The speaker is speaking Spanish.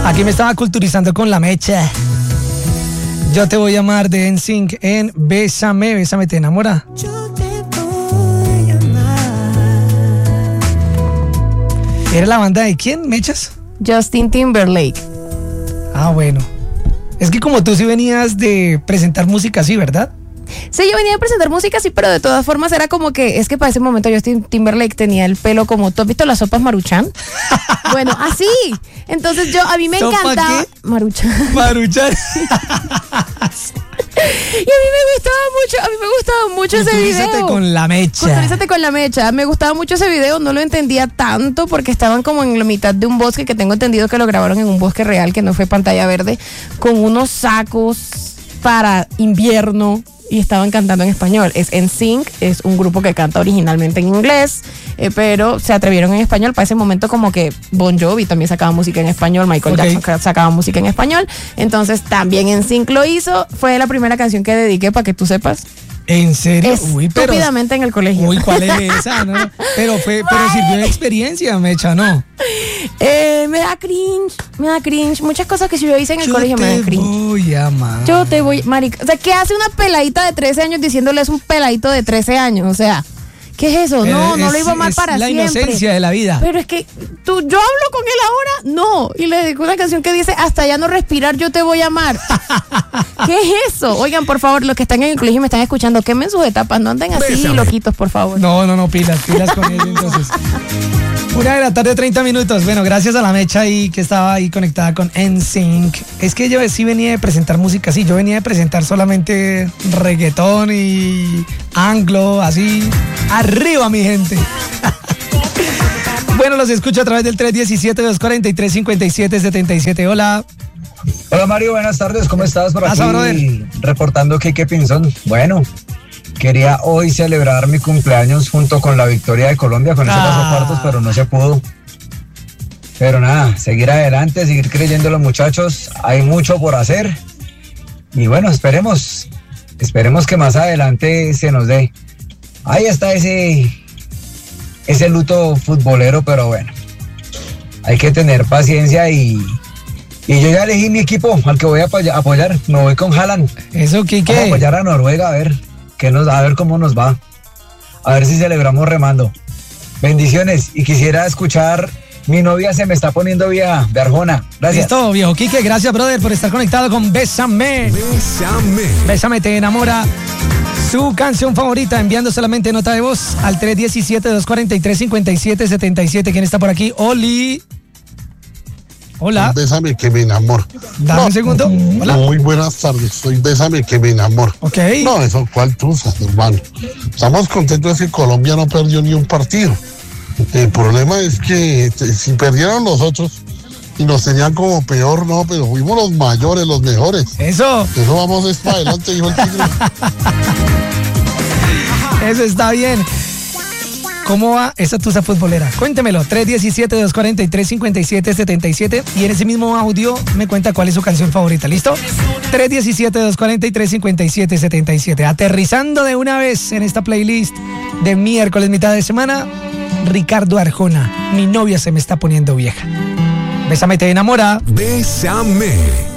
Aquí me estaba culturizando con la mecha. Yo te voy a amar de NSYNC en Bésame, Bésame te enamora. Yo te voy a amar. ¿Era la banda de quién, Mechas? Justin Timberlake. Ah, bueno. Es que como tú sí venías de presentar música así, ¿verdad? Sí, yo venía a presentar música, sí, pero de todas formas era como que, es que para ese momento Justin Timberlake tenía el pelo como, ¿tú has visto las sopas Maruchan? Bueno, así. Entonces a mí me ¿Sopa encantaba. qué? Maruchan. Maruchan. Y a mí me gustaba mucho ese Culturízate video. con la mecha. Culturízate con la mecha. Me gustaba mucho ese video, no lo entendía tanto porque estaban como en la mitad de un bosque, que tengo entendido que lo grabaron en un bosque real, que no fue pantalla verde, con unos sacos para invierno y estaban cantando en español. Es NSYNC, es un grupo que canta originalmente en inglés, pero se atrevieron en español. Para ese momento como que Bon Jovi también sacaba música en español, Michael Jackson sacaba música en español, entonces también NSYNC lo hizo. Fue la primera canción que dediqué, para que tú sepas. ¿En serio? Estúpidamente en el colegio. Uy, ¿cuál es esa? ¿No? Pero sirvió de experiencia, Mecha, ¿no? Me da cringe. Muchas cosas que yo hice en el colegio me dan cringe. Voy a amar. Yo te voy, marica. O sea, ¿qué hace una peladita de 13 años diciéndole es un peladito de 13 años? O sea, ¿qué es eso? No lo iba a amar para siempre. Es la inocencia de la vida. Pero es que yo hablo con él ahora, no. Y le dedico una canción que dice, hasta ya no respirar, yo te voy a amar. ¿Qué es eso? Oigan, por favor, los que están en el colegio y me están escuchando, quemen sus etapas, no anden así loquitos, por favor. No, pilas con ellos entonces. 1:30 p.m. Bueno, gracias a la Mecha ahí que estaba ahí conectada con NSYNC. Es que yo sí venía de presentar música así. Yo venía de presentar solamente reggaetón y anglo, así. Arriba, mi gente. Bueno, los escucho a través del 317-243-5777. Hola. Hola Mario, buenas tardes, ¿cómo estás? Por aquí reportando Kike Pinzón. Bueno, quería hoy celebrar mi cumpleaños junto con la victoria de Colombia, con ese paso cuartos, pero no se pudo. Pero nada, seguir adelante, seguir creyendo en los muchachos, hay mucho por hacer. Y bueno, esperemos que más adelante se nos dé. Ahí está ese luto futbolero, pero bueno, hay que tener paciencia y yo ya elegí mi equipo al que voy a apoyar. Me voy con Haaland. Eso, Kike. Vamos a apoyar a Noruega, a ver cómo nos va. A ver si celebramos remando. Bendiciones. Y quisiera escuchar Mi novia se me está poniendo vieja, de Arjona. Gracias. Listo, viejo Kike. Gracias, brother, por estar conectado con Bésame. Bésame te enamora. Su canción favorita, enviando solamente nota de voz al 317-243-5777. ¿Quién está por aquí? Oli. Hola. Bésame que me enamoro. Dame un segundo. Hola. Muy buenas tardes. Soy Bésame que me enamoro. Ok. No, eso, ¿cuál tusa, hermano? Estamos contentos de que Colombia no perdió ni un partido. El problema es que si perdieron los otros y nos tenían como peor, no, pero fuimos los mayores, los mejores. Eso vamos es para adelante, dijo el tigre. Eso está bien. ¿Cómo va esa tusa futbolera? Cuéntemelo, 317-243-5777 y en ese mismo audio me cuenta cuál es su canción favorita, ¿listo? 317-243-5777. Aterrizando de una vez en esta playlist de miércoles, mitad de semana, Ricardo Arjona, Mi novia se me está poniendo vieja. Bésame te enamora. Bésame.